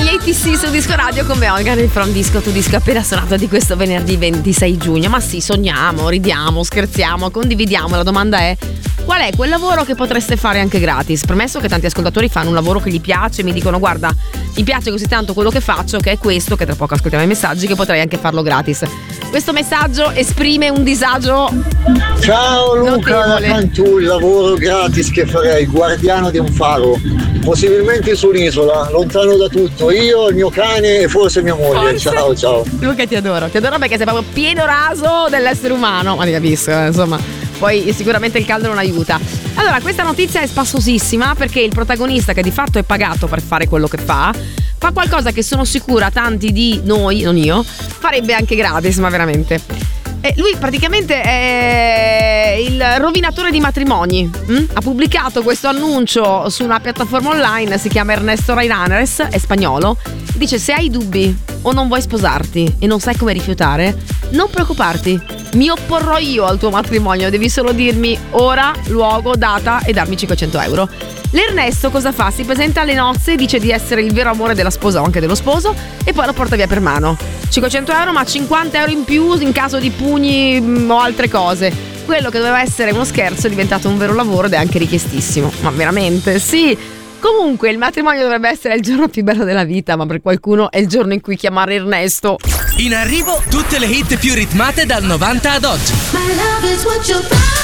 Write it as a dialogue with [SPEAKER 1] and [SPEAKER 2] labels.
[SPEAKER 1] ATC su Disco Radio con me, Olga, nel From Disco to Disco appena suonato di questo venerdì 26 giugno. Ma sì, sogniamo, ridiamo, scherziamo, condividiamo. La domanda è: qual è quel lavoro che potreste fare anche gratis? Premesso che tanti ascoltatori fanno un lavoro che gli piace, mi dicono guarda, mi piace così tanto quello che faccio, che è questo, che tra poco ascoltiamo i messaggi, che potrei anche farlo gratis. Questo messaggio esprime un disagio.
[SPEAKER 2] Ciao Luca da Cantù, il lavoro gratis che farei, guardiano di un faro, possibilmente su un'isola, lontano da tutto, io, il mio cane e forse mia moglie. Ciao ciao.
[SPEAKER 1] Luca, ti adoro perché sei proprio pieno raso dell'essere umano, ma ti capisco, insomma. Poi sicuramente il caldo non aiuta. Allora, questa notizia è spassosissima perché il protagonista, che di fatto è pagato per fare quello che fa qualcosa che sono sicura tanti di noi, non io, farebbe anche gratis, ma veramente. Lui praticamente è il rovinatore di matrimoni. Ha pubblicato questo annuncio su una piattaforma online, si chiama Ernesto Reinares, è spagnolo. Dice: se hai dubbi o non vuoi sposarti e non sai come rifiutare, non preoccuparti, mi opporrò io al tuo matrimonio, devi solo dirmi ora, luogo, data e darmi 500 euro. L'Ernesto cosa fa? Si presenta alle nozze, dice di essere il vero amore della sposa o anche dello sposo e poi lo porta via per mano. 500 euro, ma 50 euro in più in caso di pugni o altre cose. Quello che doveva essere uno scherzo è diventato un vero lavoro ed è anche richiestissimo. Ma veramente, sì. Comunque il matrimonio dovrebbe essere il giorno più bello della vita, ma per qualcuno è il giorno in cui chiamare Ernesto.
[SPEAKER 3] In arrivo tutte le hit più ritmate dal 90 ad oggi.
[SPEAKER 4] My love is what you